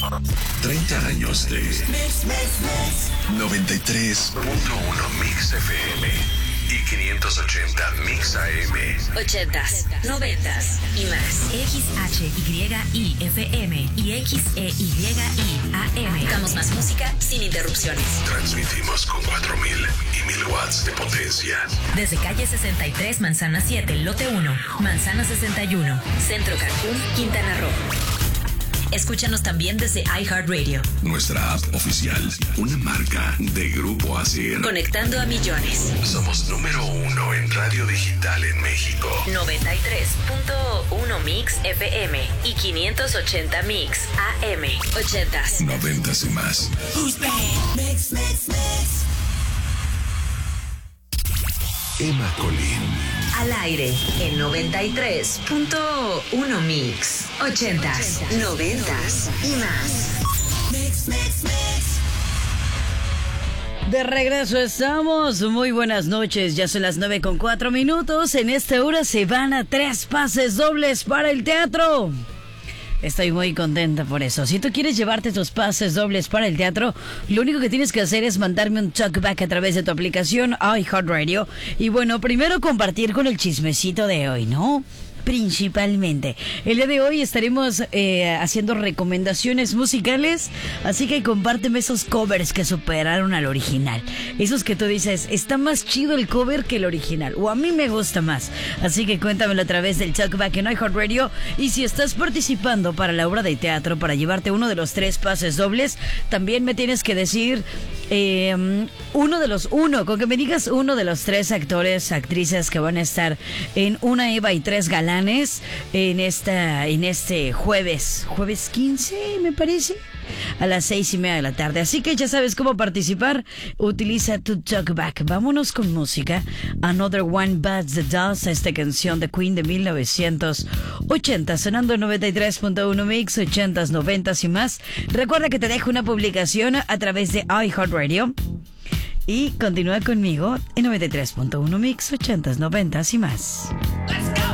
30 años de 93.1 Mix FM y 580 Mix AM. 80s, 90s y más. XHYIFM y XEYI AM. Damos más música sin interrupciones. Transmitimos con 4,000 y 1,000 watts de potencia. Desde calle 63, Manzana 7, lote 1, Manzana 61, Centro Cancún, Quintana Roo. Escúchanos también desde iHeartRadio. Nuestra app oficial, una marca de Grupo ASIR. Conectando a millones. Somos número 1 en radio digital en México. 93.1 Mix FM y 580 Mix AM. 80s. 90s y más. Emma Colín. Al aire en 93.1 Mix. 80s, 90s y más. De regreso estamos. Muy buenas noches. Ya son las 9:04. En esta hora se van a 3 pases dobles para el teatro. Estoy muy contenta por eso. Si tú quieres llevarte tus pases dobles para el teatro, lo único que tienes que hacer es mandarme un talkback a través de tu aplicación iHeartRadio. Y bueno, primero compartir con el chismecito de hoy, ¿no? Principalmente. El día de hoy estaremos haciendo recomendaciones musicales, así que compárteme esos covers que superaron al original. Esos que tú dices, está más chido el cover que el original, o a mí me gusta más. Así que cuéntamelo a través del Talkback en iHeartRadio. Y si estás participando para la obra de teatro, para llevarte uno de los 3 pases dobles, también me tienes que decir con que me digas uno de los 3 actores, actrices que van a estar en Una Eva y 3 Galanes en este jueves 15, me parece, a las 6:30 de la tarde. Así que ya sabes cómo participar. Utiliza tu talkback. Vámonos con música. Another One Bites the Dust, esta canción de Queen de 1980, sonando en 93.1 Mix, 80s, 90s y más. Recuerda que te dejo una publicación a través de iHeartRadio. Y continúa conmigo en 93.1 Mix, 80s, 90s y más. Let's go.